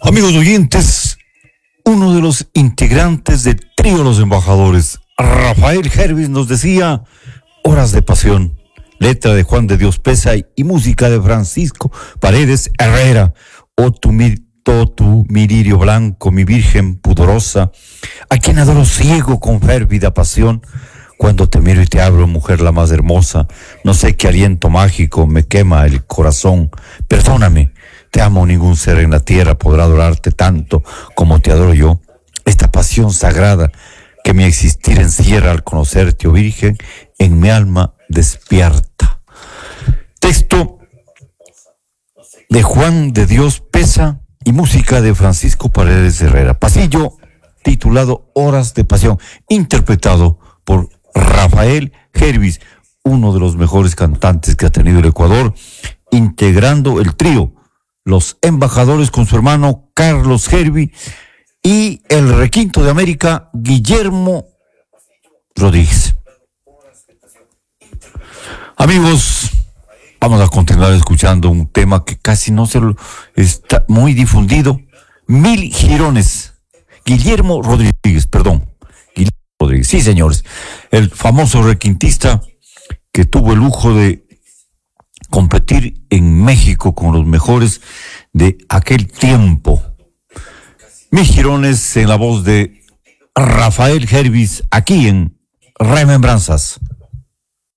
Amigos oyentes, uno de los integrantes del trío Los Embajadores, Rafael Hervis, nos decía Horas de Pasión, letra de Juan de Dios Pesa y música de Francisco Paredes Herrera. Oh tu miririo blanco, mi virgen pudorosa, a quien adoro ciego con férvida pasión. Cuando te miro y te abro, mujer la más hermosa, no sé qué aliento mágico me quema el corazón. Perdóname, te amo, ningún ser en la tierra podrá adorarte tanto como te adoro yo. Esta pasión sagrada que mi existir encierra al conocerte, oh virgen, en mi alma despierta. Texto de Juan de Dios Pesa y música de Francisco Paredes Herrera. Pasillo titulado Horas de Pasión, interpretado por Rafael Hervis, uno de los mejores cantantes que ha tenido el Ecuador, integrando el trío Los Embajadores con su hermano Carlos Hervis y el requinto de América Guillermo Rodríguez. Amigos, vamos a continuar escuchando un tema que casi no se lo está muy difundido. Mil Jirones. Guillermo Rodríguez. Sí, señores. El famoso requintista que tuvo el lujo de competir en México con los mejores de aquel tiempo. Mil Jirones en la voz de Rafael Hervis, aquí en Remembranzas.